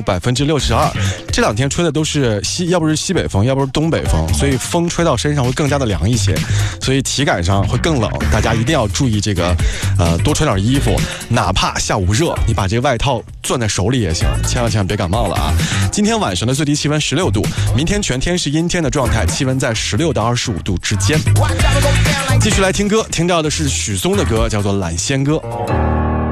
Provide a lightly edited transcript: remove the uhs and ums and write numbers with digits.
62%。这两天吹的都是要不是西北风，要不是东北风，所以风吹到身上会更加的凉一些，所以体感上会更冷。大家一定要注意这个，多穿点衣服，哪怕下午热，你把这个外套攥在手里也行，千万别感冒了啊！今天晚上的最低气温16度，明天全天是阴天的状态，气温在16到25度之间。继续来听歌，听到的是许嵩的歌，叫做《懒仙歌》。